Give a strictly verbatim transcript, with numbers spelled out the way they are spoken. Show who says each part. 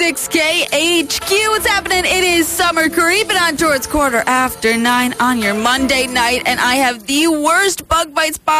Speaker 1: six K H Q. What's happening? It is summer creeping on towards quarter after nine on your Monday night, and I have the worst bug bites